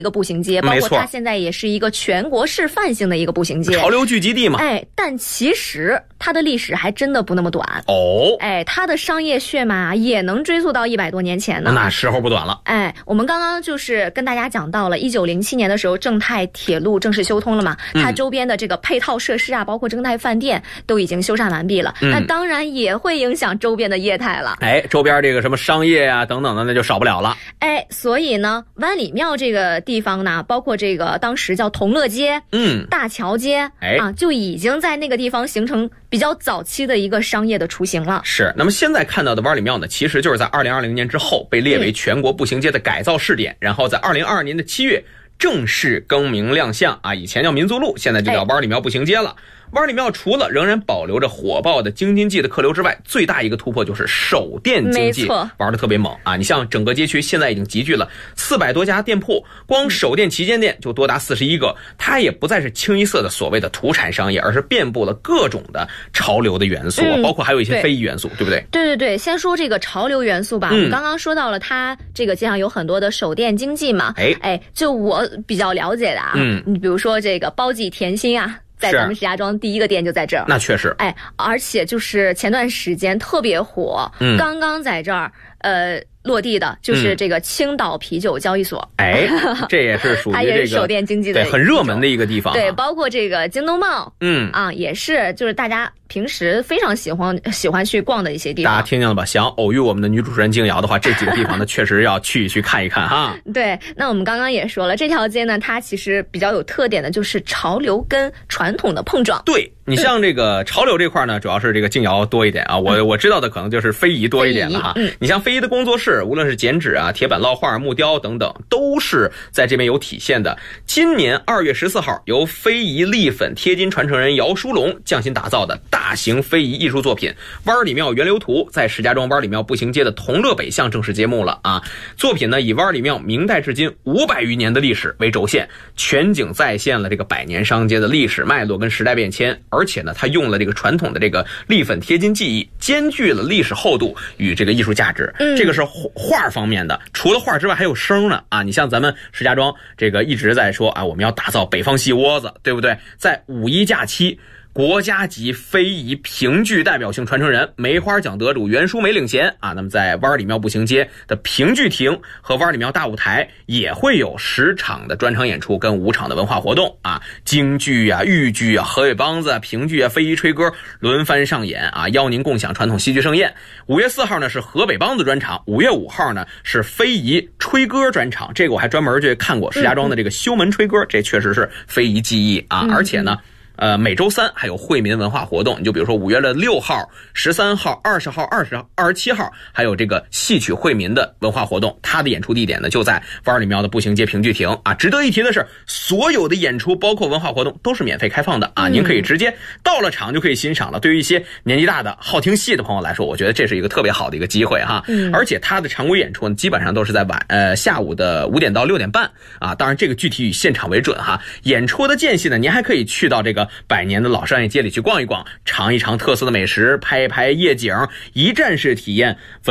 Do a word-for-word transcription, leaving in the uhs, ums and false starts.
一个步行街，包括它现在也是一个全国示范性的一个步行街， 潮流聚集地嘛。 哎，但其实它的历史还真的不那么短哦。 哎，它的商业血脉也能追溯到一百多年前呢。 那时候不短了。 哎，我们刚刚就是跟大家讲到了，一九零七年的时候，正太铁路正式修通了嘛，它周边的这个配套设施啊，包括正太饭店都已经修缮完毕了。嗯、那当然也会影响周边的业态了。 哎，周边这个什么商业啊等等的，那就少不了了。 哎，所以呢，湾里庙这个地方呢，包括这个当时叫同乐街、嗯，大桥街，哎啊，就已经在那个地方形成比较早期的一个商业的雏形了。 是，那么现在看到的湾里庙呢，其实就是在二零二零年之后被列为全国步行街的改造试点，然后在二零二二年的七月正式更名亮相啊，以前叫民族路，现在就叫湾里庙步行街了。湾里庙除了仍然保留着火爆的京津冀的客流之外，最大一个突破就是手电经济，玩的特别猛啊！你像整个街区现在已经集聚了四百多家店铺，光手电旗舰店就多达四十一个。它也不再是清一色的所谓的土产商业，而是遍布了各种的潮流的元素，嗯、包括还有一些非遗元素， 对, 对不对？ 对对对，先说这个潮流元素吧。嗯、我们刚刚说到了，它这个街上有很多的手电经济嘛。哎哎，就我比较了解的啊，嗯，你比如说这个包记甜心啊。在咱们石家庄第一个店就在这儿， 那确实， 哎，而且就是前段时间特别火，嗯，刚刚在这儿，呃。落地的就是这个青岛啤酒交易所， 嗯、哎，这也是属于这个它也是手电经济的， 对，很热门的一个地方、啊。 对，包括这个京东茂，嗯啊，也是就是大家平时非常喜欢喜欢去逛的一些地方。 大家听见了吧？想偶遇我们的女主持人静瑶的话，这几个地方呢，确实要去一去看一看哈。 对，那我们刚刚也说了，这条街呢，它其实比较有特点的就是潮流跟传统的碰撞。 对。你像这个潮流这块呢，主要是这个静瑶多一点啊，我我知道的可能就是非遗多一点了哈。嗯、你像非遗的工作室，无论是剪纸啊、铁板烙画、木雕等等，都是在这边有体现的。今年二月十四号，由非遗立粉贴金传承人姚书龙匠心打造的大型非遗艺术作品《湾里庙源流图》在石家庄湾里庙步行街的同乐北巷正式揭幕了啊！作品呢以湾里庙明代至今五百余年的历史为轴线，全景再现了这个百年商街的历史脉络跟时代变迁。而且呢，他用了这个传统的这个立粉贴金技艺，兼具了历史厚度与这个艺术价值。嗯，这个是画方面的，除了画之外还有声呢啊！你像咱们石家庄这个一直在说啊，我们要打造北方戏窝子，对不对？在五一假期。国家级非遗评剧代表性传承人、梅花奖得主袁淑梅领衔啊，那么在湾里庙步行街的评剧亭和湾里庙大舞台也会有十场的专场演出跟五场的文化活动啊，京剧啊、豫剧啊、河北梆子啊、评剧啊、非遗吹歌轮番上演啊，邀您共享传统戏剧盛宴。五月四号呢是河北梆子专场，五月五号呢是非遗吹歌专场，这个我还专门去看过石家庄的这个修门吹歌，这确实是非遗技艺啊，而且呢。呃，每周三还有惠民文化活动，你就比如说五月的六号、十三号、二十号、二十号、二十七号，还有这个戏曲惠民的文化活动，它的演出地点呢就在湾里庙的步行街评剧亭啊。值得一提的是，所有的演出包括文化活动都是免费开放的啊，嗯、您可以直接到了场就可以欣赏了。对于一些年纪大的好听戏的朋友来说，我觉得这是一个特别好的一个机会哈。嗯、而且它的常规演出呢，基本上都是在晚呃下午的五点到六点半啊。当然这个具体以现场为准哈。演出的间隙呢，您还可以去到这个百年的老商业街里去逛一逛，尝一尝特色的美食，拍一拍夜景，一站式体验